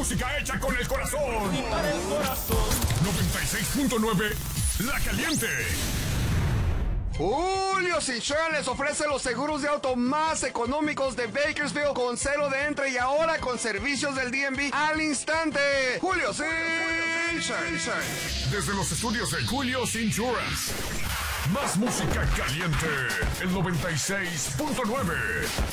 música hecha con el corazón. Y para el corazón. 96.9 La Caliente. Julio's Insurance les ofrece los seguros de auto más económicos de Bakersfield con cero de entre y ahora con servicios del DMV al instante. Julio's Insurance. Desde los estudios de Julio's Insurance. Más música caliente. El 96.9.